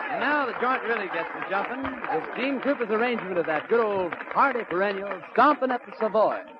And now the joint really gets to jumping with Gene Cooper's arrangement of that good old hearty perennial, Stompin' at the Savoy.